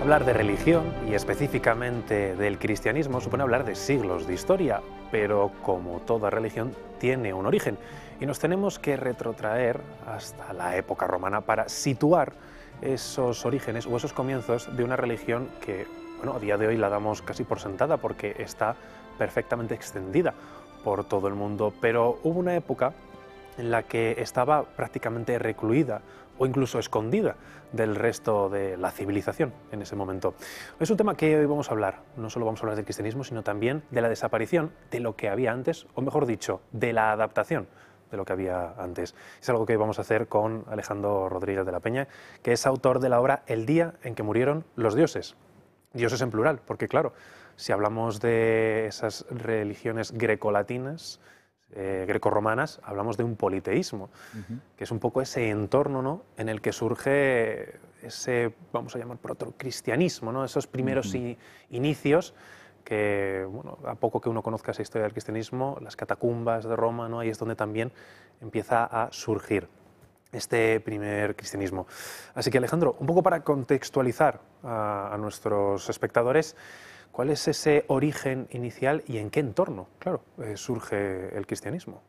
Hablar de religión, y específicamente del cristianismo, supone hablar de siglos de historia, pero como toda religión tiene un origen, y nos tenemos que retrotraer hasta la época romana para situar esos orígenes o esos comienzos de una religión que, bueno, a día de hoy la damos casi por sentada porque está perfectamente extendida por todo el mundo, pero hubo una época en la que estaba prácticamente recluida o incluso escondida del resto de la civilización en ese momento. Es un tema que hoy vamos a hablar, no solo vamos a hablar del cristianismo, sino también de la desaparición de lo que había antes, o mejor dicho, de la adaptación de lo que había antes. Es algo que hoy vamos a hacer con Alejandro Rodríguez de la Peña, que es autor de la obra El día en que murieron los dioses. Dioses en plural, porque claro, si hablamos de esas religiones grecolatinas, grecorromanas, hablamos de un politeísmo, que es un poco ese entorno, ¿no?, en el que surge ese, vamos a llamar, protocristianismo, ¿no?, esos primeros inicios que, bueno, a poco que uno conozca esa historia del cristianismo, las catacumbas de Roma, ¿no?, ahí es donde también empieza a surgir este primer cristianismo. Así que, Alejandro, un poco para contextualizar a nuestros espectadores, ¿cuál es ese origen inicial y en qué entorno, claro, surge el cristianismo?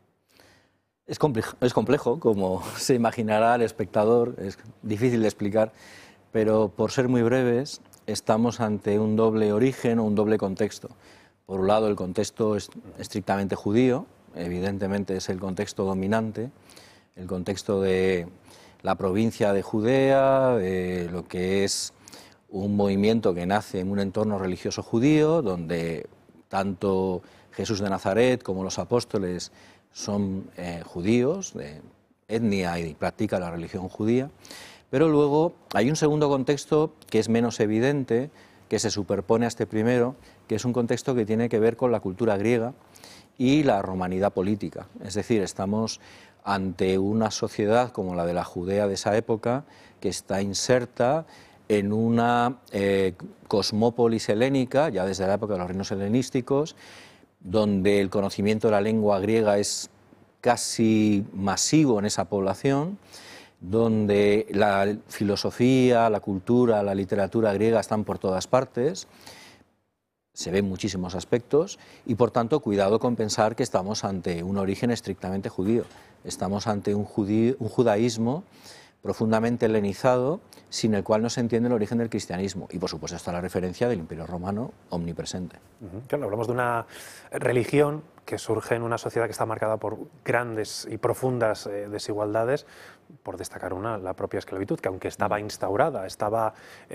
Es complejo, como se imaginará el espectador, es difícil de explicar, pero por ser muy breves, estamos ante un doble origen o un doble contexto. Por un lado, el contexto es estrictamente judío, evidentemente es el contexto dominante, el contexto de la provincia de Judea, de lo que es un movimiento que nace en un entorno religioso judío, donde tanto Jesús de Nazaret como los apóstoles son judíos, de etnia, y practican la religión judía. Pero luego hay un segundo contexto que es menos evidente, que se superpone a este primero, que es un contexto que tiene que ver con la cultura griega y la romanidad política. Es decir, estamos ante una sociedad como la de la Judea de esa época, que está inserta en una cosmópolis helénica, ya desde la época de los reinos helenísticos, donde el conocimiento de la lengua griega es casi masivo en esa población, donde la filosofía, la cultura, la literatura griega están por todas partes, se ven muchísimos aspectos, y por tanto cuidado con pensar que estamos ante un origen estrictamente judío, estamos ante un judaísmo profundamente helenizado, sin el cual no se entiende el origen del cristianismo. Y por supuesto está la referencia del Imperio Romano omnipresente. Claro, hablamos de una religión que surge en una sociedad que está marcada por grandes y profundas desigualdades, por destacar una, la propia esclavitud, que aunque estaba instaurada, estaba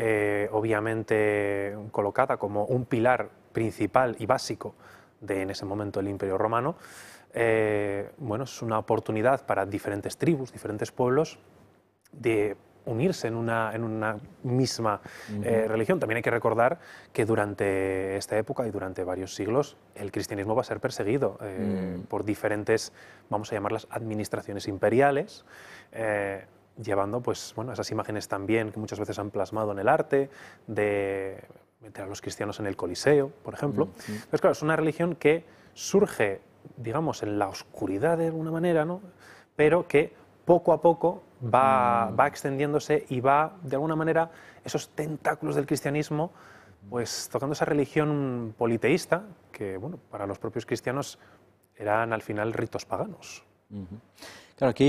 obviamente colocada como un pilar principal y básico de en ese momento el Imperio Romano, bueno, es una oportunidad para diferentes tribus, diferentes pueblos, de unirse en una misma religión. También hay que recordar que durante esta época y durante varios siglos el cristianismo va a ser perseguido por diferentes, vamos a llamarlas, administraciones imperiales, llevando, pues, bueno, esas imágenes también que muchas veces han plasmado en el arte, de meter a los cristianos en el Coliseo, por ejemplo. Entonces, claro, es una religión que surge, digamos, en la oscuridad de alguna manera, ¿no?, pero que poco a poco va extendiéndose y va, de alguna manera, esos tentáculos del cristianismo, pues tocando esa religión politeísta, que, bueno, para los propios cristianos eran al final ritos paganos. Claro, aquí